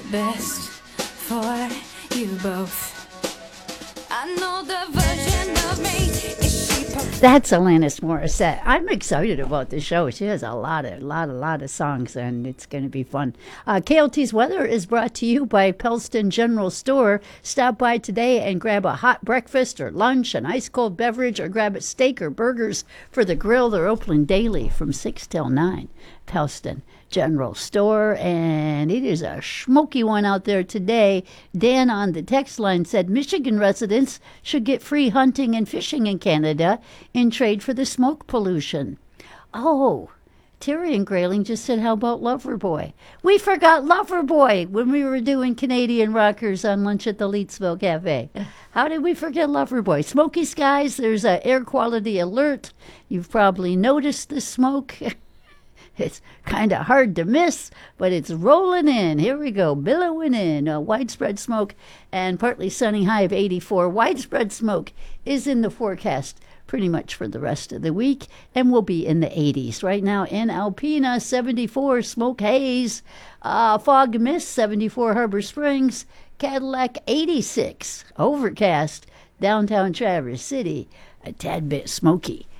best for you both. I know the version of me. Is she perfect? That's Alanis Morissette. I'm excited about the show. She has a lot of songs, and it's going to be fun. KLT's weather is brought to you by Pelston General Store. Stop by today and grab a hot breakfast or lunch, an ice cold beverage, or grab a steak or burgers for the grill. They're open daily from 6 till 9. Pelston General Store, and it is a smoky one out there today. Dan on the text line said Michigan residents should get free hunting and fishing in Canada in trade for the smoke pollution. Oh, Terry and Grayling just said, how about Loverboy? We forgot Loverboy when we were doing Canadian Rockers on lunch at the Leetsville Cafe. How did we forget Loverboy? Smoky skies, there's an air quality alert. You've probably noticed the smoke. It's kind of hard to miss, but it's rolling in. Here we go, billowing in. Widespread smoke and partly sunny, high of 84. Widespread smoke is in the forecast pretty much for the rest of the week, and we'll be in the 80s. Right now in Alpena, 74, smoke haze. Fog mist, 74, Harbor Springs. Cadillac, 86, overcast. Downtown Traverse City, a tad bit smoky.